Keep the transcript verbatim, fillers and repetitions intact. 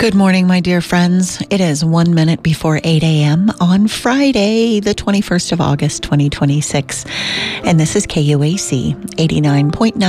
Good morning, my dear friends. It is one minute before eight a.m. on Friday, the twenty-first of August, twenty twenty-six. And this is K U A C eighty-nine point nine.